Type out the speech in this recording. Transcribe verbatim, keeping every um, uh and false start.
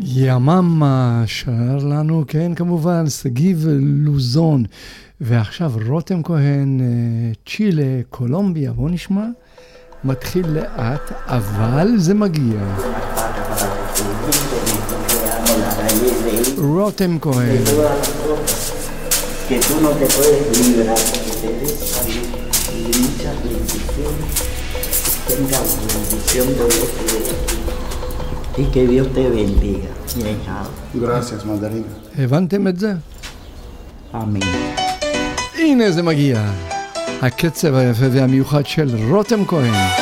יממה שר לנו, כן, כמובן, סגיב לוזון, ועכשיו רותם כהן, צ'ילה, קולומביה, בוא נשמע, מתחיל לאט, אבל זה מגיע. רותם כהן. Que tú no te puedes librar, que te des salud y muchas bendiciones, tenga la bendición de Dios y que Dios te bendiga, mi hijado. Gracias, Mandarina. הבנתם את זה? Amén. הנה זה מגיע. הקצב היפה והמיוחד של רותם כהן.